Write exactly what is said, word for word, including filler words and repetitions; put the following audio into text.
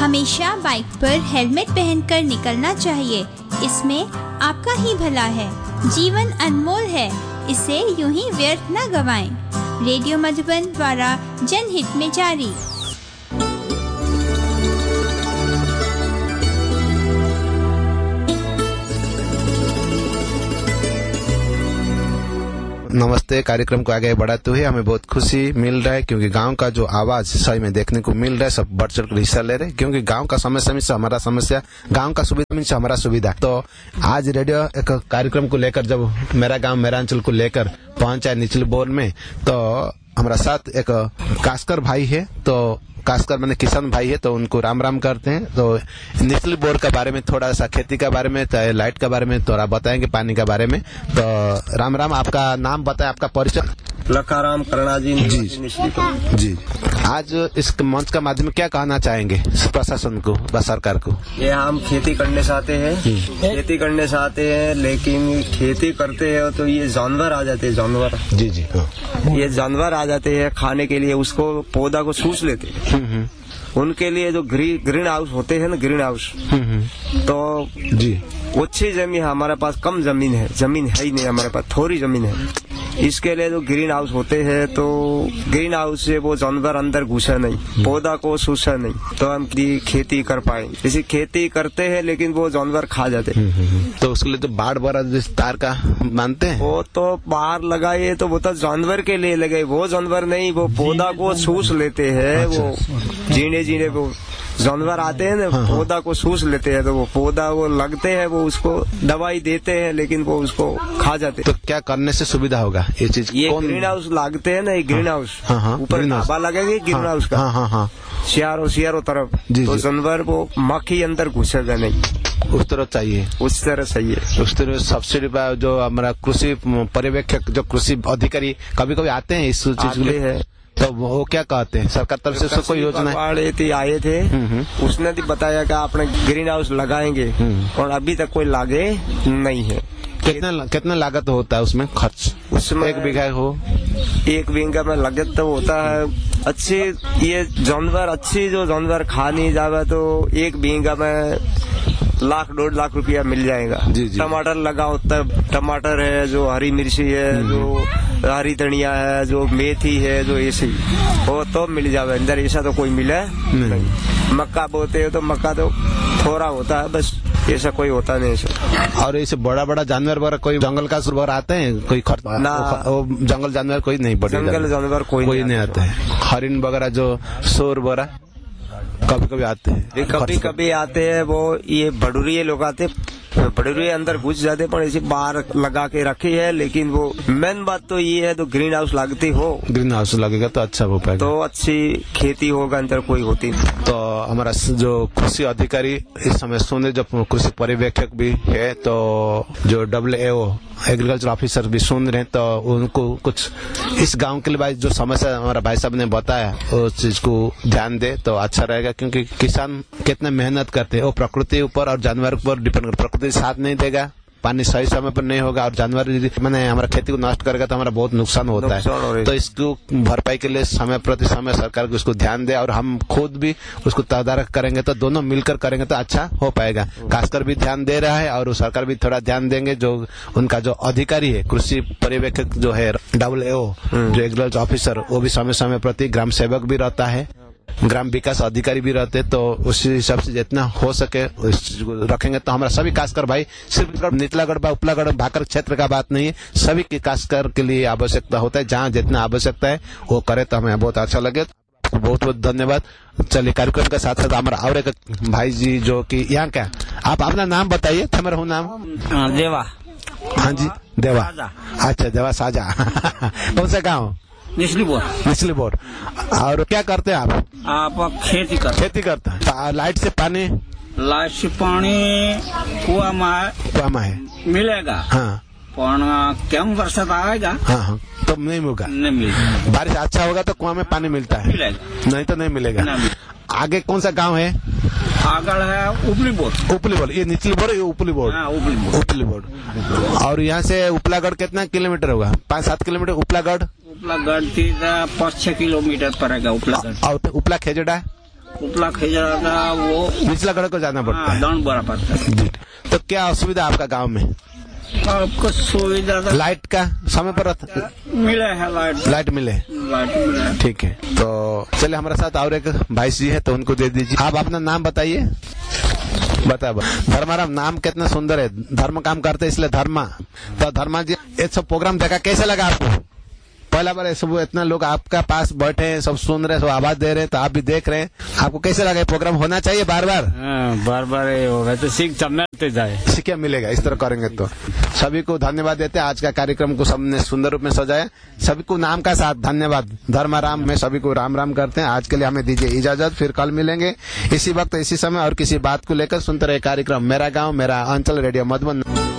हमेशा बाइक पर हेलमेट पहनकर निकलना चाहिए, इसमें आपका ही भला है। जीवन अनमोल है, इसे यूं ही व्यर्थ न गवाएं। रेडियो मधुबन द्वारा जनहित में जारी। नमस्ते। कार्यक्रम को आगे बढ़ाते हुए हमें बहुत खुशी मिल रहा है, क्योंकि गांव का जो आवाज सही में देखने को मिल रहा है। सब बढ़ चढ़ कर हिस्सा ले रहे हैं, क्योंकि गांव का समस्या में से हमारा समस्या, गांव का सुविधा में से हमारा सुविधा। तो आज रेडियो एक कार्यक्रम को लेकर जब मेरा गांव मेरा अंचल को लेकर पहुंचा है निचली बोर में, तो हमारा साथ एक कास्कर भाई है। तो कास्कर मैंने किसान भाई है, तो उनको राम राम करते हैं। तो निचली बोर के बारे में थोड़ा सा, खेती के बारे में, लाइट के बारे में थोड़ा बताएंगे, पानी के बारे में। तो राम राम, आपका नाम बताएं, आपका परिचय। लखाराम करणा जी जी जी। आज इस मंच का माध्यम क्या कहना चाहेंगे प्रशासन को व सरकार को? ये हम खेती करने से आते हैं, खेती करने से आते हैं, लेकिन खेती करते हैं तो ये जानवर आ जाते हैं, जानवर। जी जी हाँ। ये जानवर आ जाते हैं खाने के लिए, उसको पौधा को सूस लेते हैं। उनके लिए जो ग्री, ग्रीन हाउस होते हैं ना, ग्रीन हाउस, तो जी अच्छी जमीन है हमारे पास, कम जमीन है, जमीन है ही नहीं हमारे पास, थोड़ी जमीन है। इसके लिए जो ग्रीन हाउस होते हैं, तो ग्रीन हाउस से वो जानवर अंदर घुसा नहीं, पौधा को सूसा नहीं, तो हम खेती कर पाए। जैसे खेती करते हैं लेकिन वो जानवर खा जाते हैं। तो उसके लिए तो बाढ़ बड़ा विस्तार का मानते हैं। वो तो बाहर लगाए तो वो तो जानवर के लिए लगे, वो जानवर नहीं, वो पौधा को सूस लेते हैं। वो जीने जीने वो जानवर आते हैं ना, पौधा को सूस लेते हैं, तो वो पौधा वो लगते हैं, वो उसको दवाई देते हैं, लेकिन वो उसको खा जाते हैं। तो क्या करने से सुविधा होगा ये चीज? ये ग्रीन हाउस लागते हैं ना, ये ग्रीन हाउस, ऊपर ढाबा लगेगा ग्रीन हाउस का, हाँ हाँ हाँ, सियारो सियारो तरफ, तो जानवर वो मक्खी अंदर घुसेगा नहीं। उस तरह चाहिए, उस तरह चाहिए। उस तरह सब्सिडी जो हमारा कृषि पर्यवेक्षक, जो कृषि अधिकारी कभी कभी आते हैं इस चीज के लिए, तो वो क्या कहते हैं? सरकार तरफ से कोई योजना आए थे, उसने भी बताया कि आपने ग्रीन हाउस लगाएंगे, और अभी तक कोई लागे नहीं है। कितना कितना लागत होता है उसमें खर्च? उसमें एक बीघा हो, एक बीघा में लागत तो होता है अच्छी, ये जानवर अच्छी जो जानवर खा नहीं जावे तो एक बीघा में लाख डेढ़ लाख रुपया मिल जाएगा। जी जी। टमाटर लगा होता है, टमाटर है, जो हरी मिर्ची है, जो हरी धनिया है, जो मेथी है, जो ऐसी वो तो मिल जावे अंदर, ऐसा तो कोई मिले नहीं, नहीं। मक्का बोते हैं तो मक्का तो थोड़ा होता है बस, ऐसा कोई होता नहीं सर। और ऐसे बड़ा बड़ा जानवर वगैरह कोई जंगल का सुरवर आते हैं, कोई खर्च ना, वो जंगल जानवर कोई नहीं पड़े, जंगल जानवर कोई कोई नहीं आते हैं। हरिन वगैरह जो शोर वगैरह कभी कभी आते हैं, कभी कभी आते हैं। वो ये बडुरिये लोग आते, बडुरिये अंदर घुस जाते, पर ऐसे बाहर लगा के रखी है। लेकिन वो मेन बात तो ये है, तो ग्रीन हाउस लगती हो, ग्रीन हाउस लगेगा तो अच्छा हो पाएगा, तो अच्छी खेती होगा, अंदर कोई होती नहीं। तो हमारा जो कृषि अधिकारी इस समय सुने, जो कृषि पर्यवेक्षक भी है, तो जो W A O agriculture officer भी सुन रहे हैं, तो उनको कुछ इस गांव के लिए भाई जो समस्या हमारा भाई साहब ने बताया, उस चीज को ध्यान दे तो अच्छा रहेगा। क्योंकि किसान कितने मेहनत करते हैं, वो प्रकृति ऊपर और जानवर पर डिपेंड करते, प्रकृति साथ नहीं देगा, पानी सही समय पर नहीं होगा, और जानवर मैंने हमारा खेती को नष्ट करेगा तो हमारा बहुत नुकसान होता है। तो इसको भरपाई के लिए समय प्रति समय सरकार को इसको ध्यान दे, और हम खुद भी उसको तदारक करेंगे, तो दोनों मिलकर करेंगे तो अच्छा हो पाएगा। खासकर भी ध्यान दे रहा है, और सरकार भी थोड़ा ध्यान देंगे। जो उनका जो अधिकारी है, कृषि पर्यवेक्षक जो है डब्ल्यू ए ओ, जो एग्रीकल्चर ऑफिसर, वो भी समय समय प्रति ग्राम सेवक भी रहता है, ग्राम विकास अधिकारी भी रहते, तो उसी हिसाब से जितना हो सके रखेंगे तो हमारा सभी खासकर भाई, सिर्फ निचलागढ़ व उपलागढ़ भाकर क्षेत्र का बात नहीं है, सभी के खासकर के लिए आवश्यकता होता है। जहाँ जितना आवश्यकता है वो करे तो हमें बहुत अच्छा लगे। बहुत बहुत धन्यवाद। चलिए, कार्यक्रम के साथ साथ हमारा और एक भाई जी जो कि यहाँ क्या, आप अपना नाम बताइए। था मेरा नाम देवा। हाँ जी, देवा। अच्छा, देवा साजा। कौन सा गाँव? निचली बोर। निचली बोर। और क्या करते हैं आप? आप खेती करते खेती करते हैं। लाइट से पानी? लाइट से पानी कुआ में कुआ में है, मिलेगा। हाँ, क्यों बरसात आएगा? हाँ हाँ, तो नहीं होगा, नहीं मिलेगा। बारिश अच्छा होगा तो कुआ में पानी मिलता है, मिलेगा, नहीं तो नहीं मिलेगा। नहीं। आगे कौन सा गांव है? आगल है उपली बोर। उपली बोर, ये निचली बोर, ये उपली बोर। हाँ, उपली बोर। उपली बोर। और यहाँ से उपलागढ़ कितना किलोमीटर होगा? पाँच सात किलोमीटर उपलागढ़। उपलागढ़ थी पाँच छह किलोमीटर पड़ेगा उपलागढ़। और उपला खेजड़ा? उपला खींचा था वो निचला गढ़ को जाना पड़ता है। दौड़ बड़ा पड़ता है जी। तो क्या असुविधा आपका गांव में? आपको सुविधा था लाइट का समय पर मिले है लाइट लाइट मिले लाइट मिले। ठीक है। तो चलिए हमारे साथ और एक भाई जी है तो उनको दे दीजिए। आप अपना नाम बताइए। बता धर्माराम, नाम कितना सुंदर है। धर्म काम करते इसलिए धर्मा। तो धर्मा जी ये सब प्रोग्राम देखा कैसे लगा आपको? पहला बार सब इतना लोग आपका पास बैठे हैं, सब सुन रहे हैं, सब आवाज दे रहे हैं, तो आप भी देख रहे हैं, आपको कैसे लगा? प्रोग्राम होना चाहिए बार बार बार बार होगा तो सीख मिलते जाए, सीखा मिलेगा। इस तरह करेंगे तो सभी को धन्यवाद देते हैं। आज का कार्यक्रम को सबने सुंदर रूप में सजाया। सभी को नाम का साथ धन्यवाद। धर्माराम में सभी को राम राम करते हैं। आज के लिए हमें दीजिए इजाजत, फिर कल मिलेंगे इसी वक्त इसी समय और किसी बात को लेकर। सुनते रहे कार्यक्रम मेरा गाँव मेरा अंचल, रेडियो मधुबन।